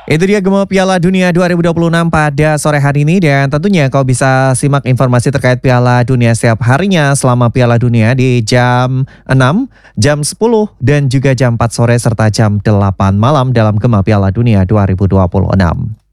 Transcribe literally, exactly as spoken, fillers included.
Itu dia Gema Piala Dunia dua ribu dua puluh enam pada sore hari ini dan tentunya kau bisa simak informasi terkait Piala Dunia setiap harinya selama Piala Dunia di jam enam, jam sepuluh dan juga jam empat sore serta jam delapan malam dalam Gema Piala Dunia dua ribu dua puluh enam.